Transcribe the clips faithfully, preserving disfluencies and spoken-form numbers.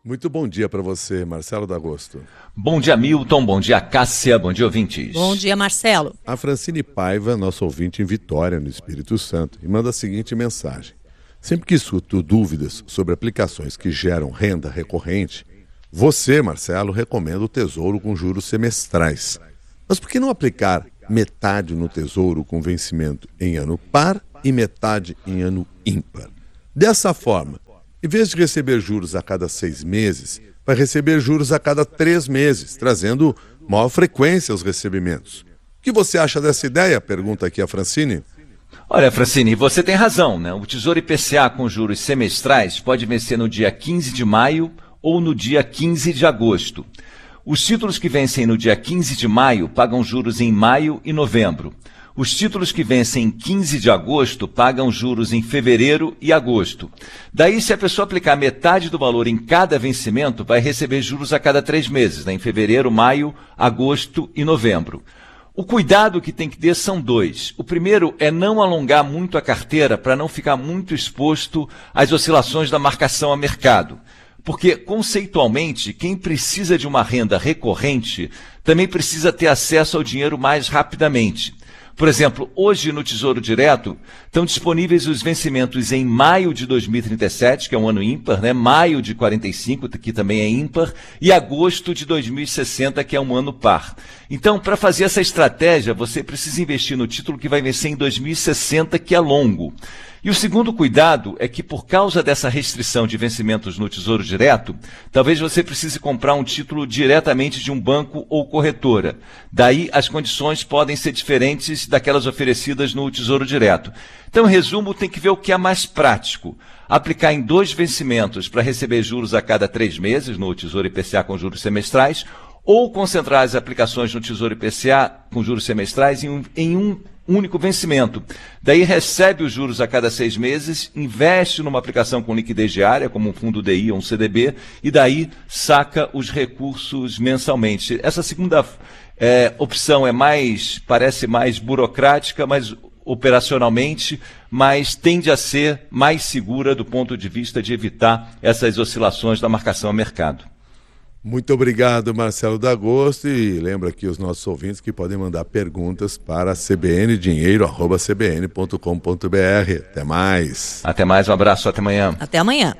Muito bom dia para você, Marcelo D'Agosto. Bom dia, Milton. Bom dia, Cássia. Bom dia, ouvintes. Bom dia, Marcelo. A Francine Paiva, nosso ouvinte em Vitória, no Espírito Santo, e manda a seguinte mensagem. Sempre que escuto dúvidas sobre aplicações que geram renda recorrente, você, Marcelo, recomenda o Tesouro com juros semestrais. Mas por que não aplicar metade no Tesouro com vencimento em ano par e metade em ano ímpar? Dessa forma, em vez de receber juros a cada seis meses, vai receber juros a cada três meses, trazendo maior frequência aos recebimentos. O que você acha dessa ideia? Pergunta aqui a Francine. Olha, Francine, você tem razão, né? O Tesouro I P C A com juros semestrais pode vencer no dia quinze de maio ou no dia quinze de agosto. Os títulos que vencem no dia quinze de maio pagam juros em maio e novembro. Os títulos que vencem em quinze de agosto pagam juros em fevereiro e agosto. Daí, se a pessoa aplicar metade do valor em cada vencimento, vai receber juros a cada três meses, né? Em fevereiro, maio, agosto e novembro. O cuidado que tem que ter são dois. O primeiro é não alongar muito a carteira para não ficar muito exposto às oscilações da marcação a mercado. Porque, conceitualmente, quem precisa de uma renda recorrente também precisa ter acesso ao dinheiro mais rapidamente. Por exemplo, hoje no Tesouro Direto estão disponíveis os vencimentos em maio de dois mil e trinta e sete, que é um ano ímpar, né? Maio de quarenta e cinco, que também é ímpar, e agosto de dois mil e sessenta, que é um ano par. Então, para fazer essa estratégia, você precisa investir no título que vai vencer em dois mil e sessenta, que é longo. E o segundo cuidado é que, por causa dessa restrição de vencimentos no Tesouro Direto, talvez você precise comprar um título diretamente de um banco ou corretora. Daí, as condições podem ser diferentes daquelas oferecidas no Tesouro Direto. Então, em resumo, tem que ver o que é mais prático. Aplicar em dois vencimentos para receber juros a cada três meses, no Tesouro I P C A com juros semestrais, ou concentrar as aplicações no Tesouro I P C A com juros semestrais em um, em um único vencimento. Daí recebe os juros a cada seis meses, investe numa aplicação com liquidez diária, como um fundo D I ou um C D B, e daí saca os recursos mensalmente. Essa segunda é, opção é mais, parece mais burocrática, mas operacionalmente, mas tende a ser mais segura do ponto de vista de evitar essas oscilações da marcação a mercado. Muito obrigado, Marcelo D'Agosto, e lembra aqui os nossos ouvintes que podem mandar perguntas para c b n dinheiro arroba c b n ponto com ponto b r. Até mais. Até mais, um abraço, até amanhã. Até amanhã.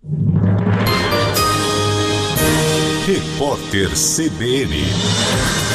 Repórter C B N.